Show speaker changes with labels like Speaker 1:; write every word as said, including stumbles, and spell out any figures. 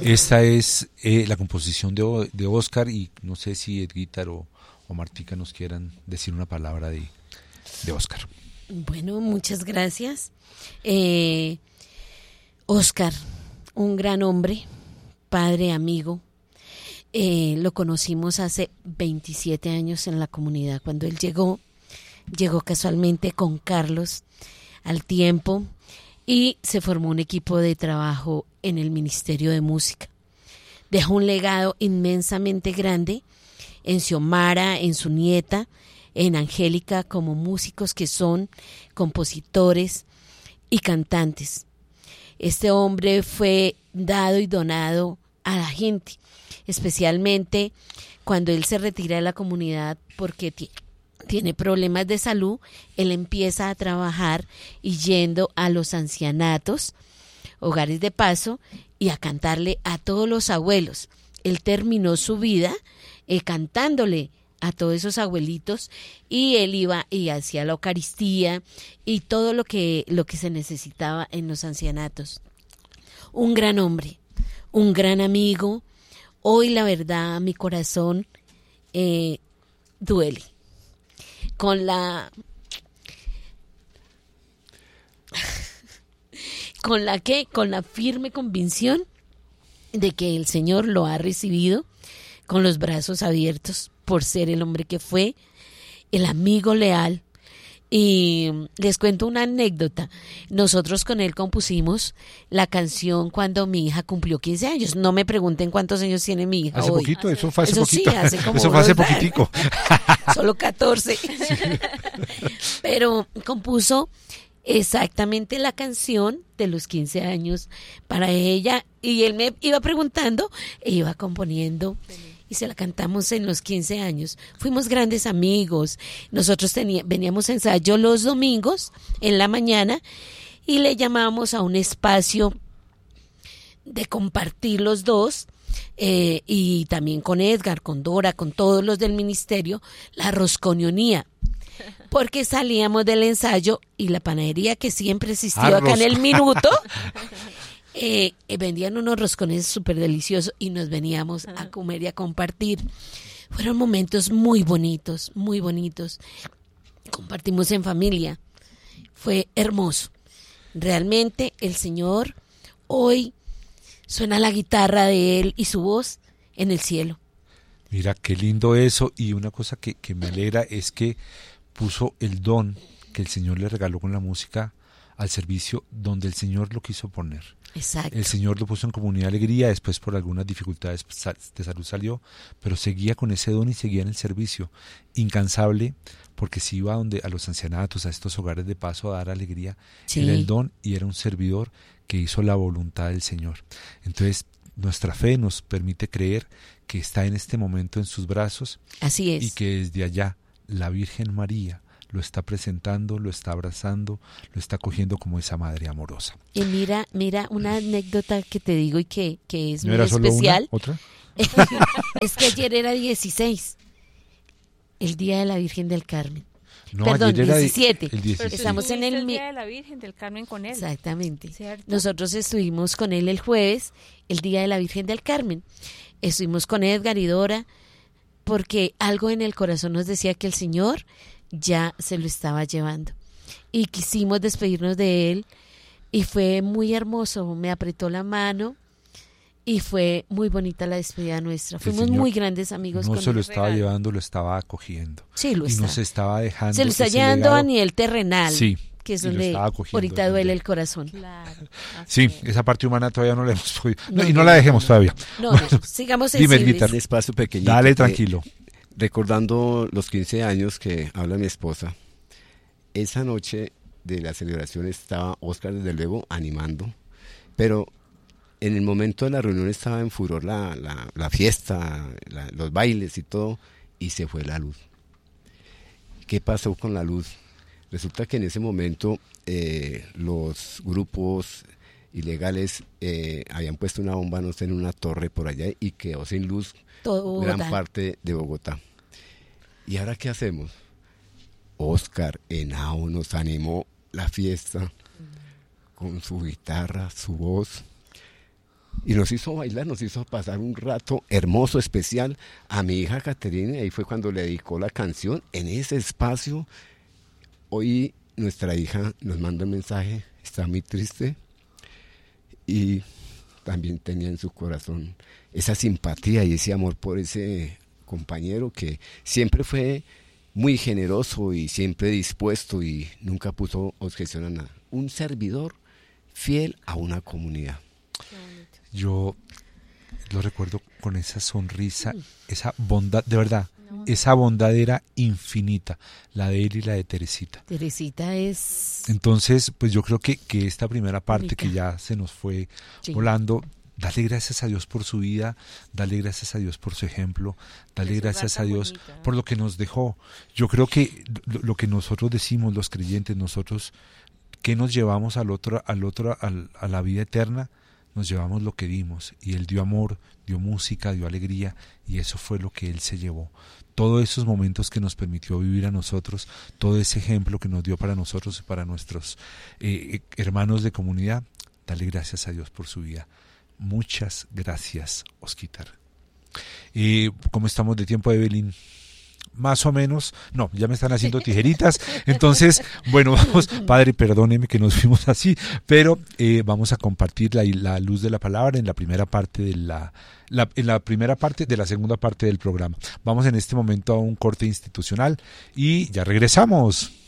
Speaker 1: Esta es eh, la composición de, de Óscar, y no sé si Edguitar o, o Martica nos quieran decir una palabra de, de Óscar.
Speaker 2: Bueno, muchas gracias. Eh, Óscar, un gran hombre, padre, amigo. Eh, lo conocimos hace veintisiete años en la comunidad. Cuando él llegó, llegó casualmente con Carlos al tiempo y se formó un equipo de trabajo en el Ministerio de Música. Dejó un legado inmensamente grande en Xiomara, en su nieta, en Angélica, como músicos que son compositores y cantantes. Este hombre fue dado y donado a la gente, especialmente cuando él se retira de la comunidad porque t- tiene problemas de salud. Él empieza a trabajar y yendo a los ancianatos, hogares de paso, y a cantarle a todos los abuelos. Él terminó su vida eh, cantándole a todos esos abuelitos, y él iba y hacía la Eucaristía y todo lo que, lo que se necesitaba en los ancianatos. Un gran hombre, un gran amigo. Hoy la verdad mi corazón eh, duele con la con la que con la firme convicción de que el Señor lo ha recibido con los brazos abiertos por ser el hombre que fue, el amigo leal. Y les cuento una anécdota. Nosotros con él compusimos la canción cuando mi hija cumplió quince años. No me pregunten cuántos años tiene mi hija
Speaker 1: hace
Speaker 2: hoy.
Speaker 1: Poquito, eso fue hace
Speaker 2: eso
Speaker 1: poquito.
Speaker 2: Sí, hace como
Speaker 1: eso fue hace
Speaker 2: dos,
Speaker 1: poquitico.
Speaker 2: Solo catorce. Sí. Pero compuso exactamente la canción de los quince años para ella, y él me iba preguntando e iba componiendo. Y se la cantamos en los quince años. Fuimos grandes amigos. Nosotros tenía, veníamos a ensayo los domingos en la mañana y le llamábamos a un espacio de compartir los dos, eh, y también con Edgar, con Dora, con todos los del ministerio, la rosconionía. Porque salíamos del ensayo y la panadería que siempre existió
Speaker 1: ah,
Speaker 2: acá
Speaker 1: rosco.
Speaker 2: en el Minuto, eh, eh, vendían unos roscones súper deliciosos y nos veníamos a comer y a compartir. Fueron momentos muy bonitos, muy bonitos. Compartimos en familia. Fue hermoso. Realmente el Señor hoy suena la guitarra de él y su voz en el cielo.
Speaker 1: Mira, qué lindo eso. Y una cosa que, que me alegra es que puso el don que el Señor le regaló con la música al servicio donde el Señor lo quiso poner.
Speaker 2: Exacto.
Speaker 1: El Señor lo puso en Comunidad Alegría, después por algunas dificultades de salud salió, pero seguía con ese don y seguía en el servicio, incansable, porque si iba donde, a los ancianatos, a estos hogares de paso a dar alegría, sí. Era el don y era un servidor que hizo la voluntad del Señor. Entonces, nuestra fe nos permite creer que está en este momento en sus brazos.
Speaker 2: Así es.
Speaker 1: Y que desde allá la Virgen María lo está presentando, lo está abrazando, lo está cogiendo como esa madre amorosa.
Speaker 2: Y mira, mira una anécdota que te digo y que, que es
Speaker 1: ¿No
Speaker 2: muy
Speaker 1: era solo
Speaker 2: especial.
Speaker 1: Una? ¿Otra?
Speaker 2: Es que ayer era dieciséis, el Día de la Virgen del Carmen.
Speaker 1: No,
Speaker 2: Perdón,
Speaker 1: ayer era
Speaker 2: diecisiete.
Speaker 1: El diecisiete.
Speaker 2: Estamos en el,
Speaker 3: el Día de la Virgen del Carmen con él.
Speaker 2: Exactamente.
Speaker 3: ¿Cierto?
Speaker 2: Nosotros estuvimos con él el jueves, el Día de la Virgen del Carmen. Estuvimos con Edgar y Dora, porque algo en el corazón nos decía que el Señor ya se lo estaba llevando. Y quisimos despedirnos de él y fue muy hermoso. Me apretó la mano y fue muy bonita la despedida nuestra. Fuimos muy grandes amigos.
Speaker 1: No
Speaker 2: con
Speaker 1: se lo
Speaker 2: él.
Speaker 1: estaba llevando, lo estaba acogiendo.
Speaker 2: Sí, lo
Speaker 1: y
Speaker 2: está.
Speaker 1: nos estaba dejando.
Speaker 2: Se lo está
Speaker 1: ese
Speaker 2: llevando
Speaker 1: legado.
Speaker 2: a nivel terrenal.
Speaker 1: Sí.
Speaker 2: Que es
Speaker 1: y lo
Speaker 2: donde
Speaker 1: estaba acogiendo,
Speaker 2: ahorita duele el corazón.
Speaker 3: Claro.
Speaker 1: Sí,
Speaker 3: es.
Speaker 1: esa parte humana todavía no la hemos podido. No,
Speaker 2: No,
Speaker 1: y no,
Speaker 2: no,
Speaker 1: la dejemos
Speaker 2: no,
Speaker 1: todavía.
Speaker 2: No, no, sigamos
Speaker 1: Dime,
Speaker 2: sensibles.
Speaker 1: Guitar.
Speaker 4: Un espacio pequeñito.
Speaker 1: Dale,
Speaker 4: que,
Speaker 1: tranquilo.
Speaker 4: Recordando los quince años que habla mi esposa, esa noche de la celebración estaba Óscar desde luego animando, pero en el momento de la reunión estaba en furor la, la, la fiesta, la, los bailes y todo, y se fue la luz. ¿Qué pasó con la luz? Resulta que en ese momento eh, los grupos ilegales eh, habían puesto una bomba, no sé, en una torre por allá y quedó sin luz
Speaker 2: Todo
Speaker 4: gran
Speaker 2: Bogotá.
Speaker 4: parte de Bogotá. ¿Y ahora qué hacemos? Óscar Henao nos animó la fiesta con su guitarra, su voz. y nos hizo bailar, nos hizo pasar un rato hermoso, especial. A mi hija Caterina, ahí fue cuando le dedicó la canción en ese espacio. Hoy nuestra hija nos manda un mensaje, está muy triste, y también tenía en su corazón esa simpatía y ese amor por ese compañero que siempre fue muy generoso y siempre dispuesto y nunca puso objeción a nada. Un servidor fiel a una comunidad.
Speaker 1: Yo lo recuerdo con esa sonrisa, esa bondad, de verdad, esa bondad era infinita, la de él y la de Teresita.
Speaker 2: Teresita es...
Speaker 1: Entonces, pues yo creo que, que esta primera parte
Speaker 2: Única.
Speaker 1: que ya se nos fue
Speaker 2: Sí.
Speaker 1: volando, dale gracias a Dios por su vida, dale gracias a Dios por su ejemplo, dale
Speaker 3: Ese
Speaker 1: gracias a
Speaker 3: hogar tan
Speaker 1: Dios
Speaker 3: bonito, ¿no?
Speaker 1: por lo que nos dejó. Yo creo que lo, lo que nosotros decimos, los creyentes, nosotros, ¿qué nos llevamos al otro, al otro, al, a la vida eterna? Nos llevamos lo que dimos, y Él dio amor, dio música, dio alegría, y eso fue lo que Él se llevó. Todos esos momentos que nos permitió vivir a nosotros, todo ese ejemplo que nos dio para nosotros y para nuestros eh, hermanos de comunidad, dale gracias a Dios por su vida. Muchas gracias, Osquitar. Eh, ¿Cómo estamos de tiempo, Evelyn? Más o menos, no, ya me están haciendo tijeritas, entonces, bueno, vamos, Padre, perdóneme que nos fuimos así, pero eh, vamos a compartir la, la luz de la palabra en la primera parte de la, la, en la primera parte de la segunda parte del programa. Vamos en este momento a un corte institucional y ya regresamos.